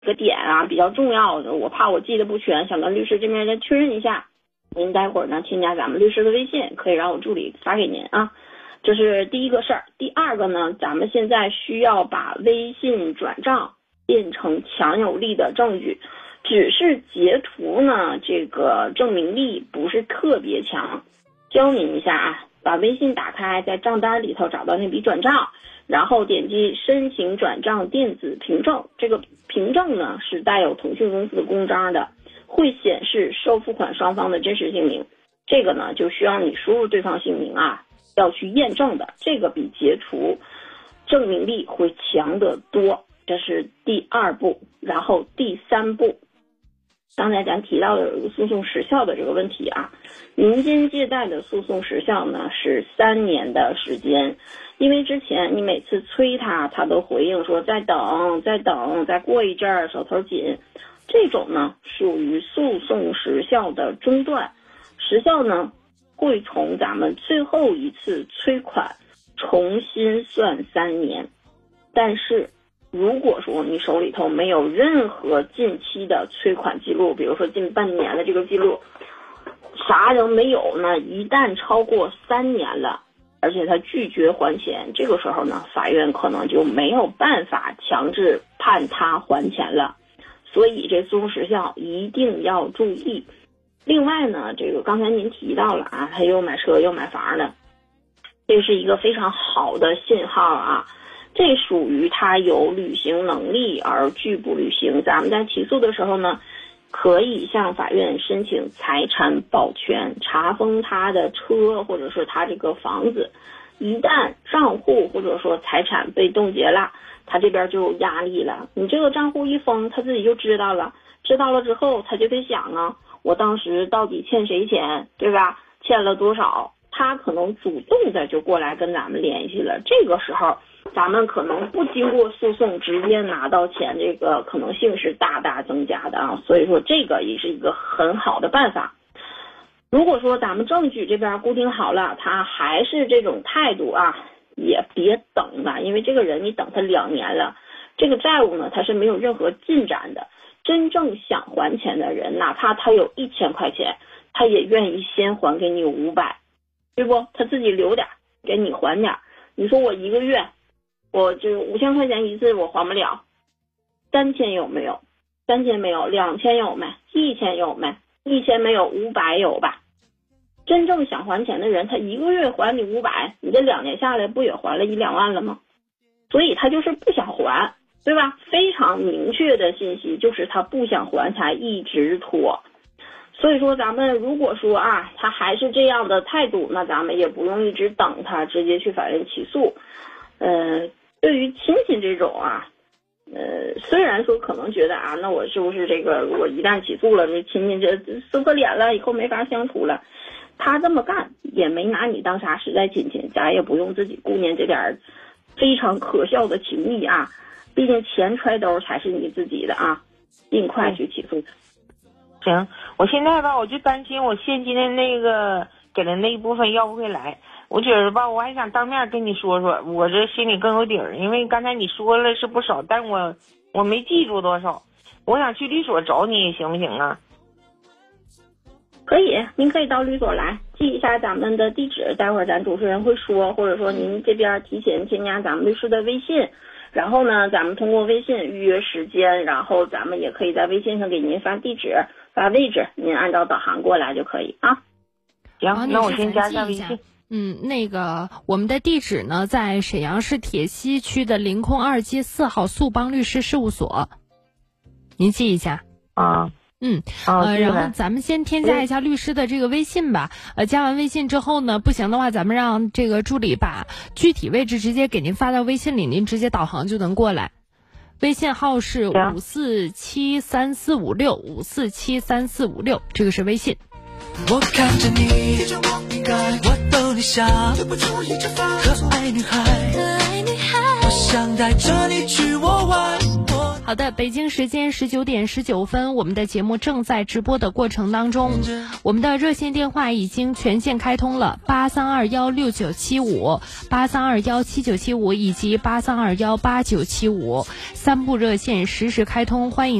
个点啊比较重要的，我怕我记得不全，想跟律师这边再确认一下。您待会儿呢添加咱们律师的微信，可以让我助理发给您啊。这是第一个事儿。第二个呢，咱们现在需要把微信转账变成强有力的证据，只是截图呢，这个证明力不是特别强。教您一下啊，把微信打开，在账单里头找到那笔转账，然后点击申请转账电子凭证，这个凭证呢是带有腾讯公司的公章的，会显示受付款双方的真实姓名。这个呢就需要你输入对方姓名啊，要去验证的，这个比截图证明力会强得多。这是第二步。然后第三步，刚才咱提到的有一个诉讼时效的这个问题啊，民间借贷的诉讼时效呢是3年的时间，因为之前你每次催他都回应说再等，再过一阵儿，手头紧，这种呢属于诉讼时效的中断，时效呢会从咱们最后一次催款重新算3年。但是如果说你手里头没有任何近期的催款记录，比如说近半年的这个记录，啥人没有呢，一旦超过3年了，而且他拒绝还钱，这个时候呢，法院可能就没有办法强制判他还钱了。所以这诉讼时效一定要注意。另外呢，这个刚才您提到了啊，他又买车又买房的，这是一个非常好的信号啊。这属于他有履行能力而拒不履行。咱们在起诉的时候呢，可以向法院申请财产保全，查封他的车或者是他这个房子。一旦账户或者说财产被冻结了，他这边就有压力了。你这个账户一封，他自己就知道了，知道了之后他就得想啊，我当时到底欠谁钱，对吧？欠了多少？他可能主动的就过来跟咱们联系了。这个时候咱们可能不经过诉讼直接拿到钱，这个可能性是大大增加的啊。所以说这个也是一个很好的办法。如果说咱们证据这边固定好了，他还是这种态度啊，也别等了，因为这个人你等他2年了，这个债务呢他是没有任何进展的。真正想还钱的人，哪怕他有1000块钱，他也愿意先还给你500，对不？他自己留点给你还点。你说我1个月我这5000块钱一次我还不了，3000有没有？3000没有，2000有没？1000有没？1000没有，500有吧？真正想还钱的人，他1个月还你500，你这2年下来不也还了1-2万了吗？所以他就是不想还，对吧？非常明确的信息就是他不想还才一直拖。所以说咱们如果说啊，他还是这样的态度，那咱们也不用一直等他，直接去法院起诉。对于亲戚这种啊，虽然说可能觉得啊，那我是不是这个如果一旦起诉了，这亲戚这撕破脸了，以后没法相处了。他这么干也没拿你当啥实在亲戚，咱也不用自己顾念这点非常可笑的情谊啊，毕竟钱揣兜才是你自己的啊，尽快去起诉他。 行，我现在吧，我就担心我现金的那个给的那一部分要不回来。我觉得吧，我还想当面跟你说说，我这心里更有底儿。因为刚才你说了是不少，但我没记住多少。我想去律所找你，行不行啊？ 可以，您可以到律所来记一下咱们的地址，待会儿咱主持人会说，或者说您这边提前添加咱们律师的微信，然后呢，咱们通过微信预约时间，然后咱们也可以在微信上给您发地址、发位置，您按照导航过来就可以啊。 行，那我先加上微信。 那个我们的地址呢，在沈阳市铁西区的凌空2街4号速邦律师事务所，您记一下啊。 然后咱们先添加一下律师的这个微信吧。加完微信之后呢，不行的话，咱们让这个助理把具体位置直接给您发到微信里，您直接导航就能过来。微信号是5473456，5473456，这个是微信。 我看着你，我逗你笑，可爱女孩，我想带着你去我玩。 好的，北京时间19点19分，我们的节目正在直播的过程当中，我们的热线电话已经全线开通了，83216975、83217975以及83218975，3部热线实时开通，欢迎